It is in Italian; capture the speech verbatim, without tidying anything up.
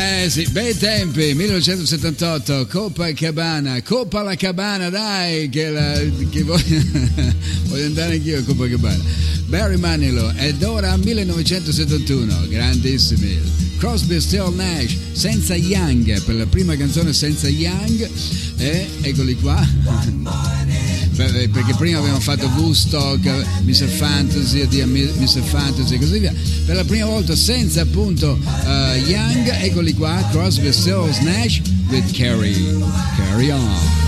Eh sì, bei tempi, millenovecentosettantotto, Copacabana, Copa la Cabana, dai, che, la, che voglio, voglio andare anch'io a Copacabana. Barry Manilow, ed ora millenovecentosettantuno, grandissimi, Crosby, Still Nash, senza Young, per la prima canzone senza Young, e eccoli qua. Perché prima abbiamo fatto Woodstock, mister Fantasy, mister Fantasy e così via. Per la prima volta senza appunto uh, Young, eccoli qua, Crosby, Stills, Nash with Carry, Carry On.